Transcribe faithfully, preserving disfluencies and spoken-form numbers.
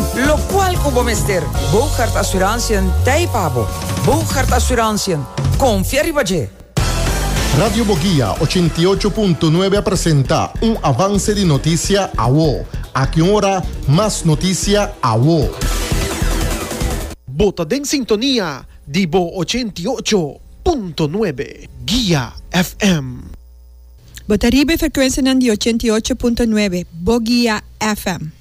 Lo cual como mister, Bouchard Assurantiën Taipabo. Bouchard Assurantiën, confía Ribaje. Radio Boguía ochenta y ocho punto nueve presenta un avance de noticia a vos. A qué hora más noticia a vos. Bota en sintonía, Dibo ochenta y ocho punto nueve, Guía F M. Botaribe frecuencia di ochenta y ocho punto nueve, Boguía F M.